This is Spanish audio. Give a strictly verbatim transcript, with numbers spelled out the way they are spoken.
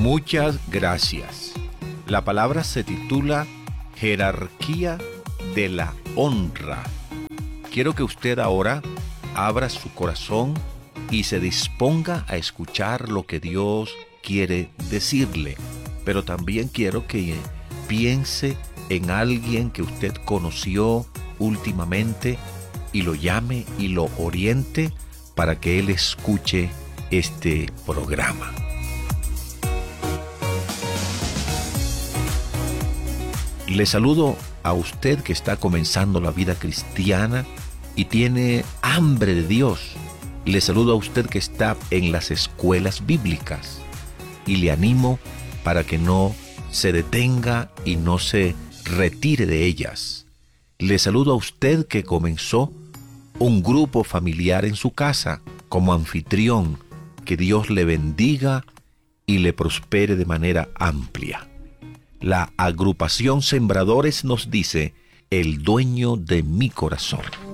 Muchas gracias. La palabra se titula Jerarquía de la honra. Quiero que usted ahora abra su corazón y se disponga a escuchar lo que Dios quiere decirle. Pero también quiero que piense en alguien que usted conoció últimamente y lo llame y lo oriente para que él escuche este programa. Le saludo a usted que está comenzando la vida cristiana y tiene hambre de Dios. Le saludo a usted que está en las escuelas bíblicas y le animo para que no se detenga y no se retire de ellas. Le saludo a usted que comenzó un grupo familiar en su casa como anfitrión. Que Dios le bendiga y le prospere de manera amplia. La agrupación Sembradores nos dice: el dueño de mi corazón.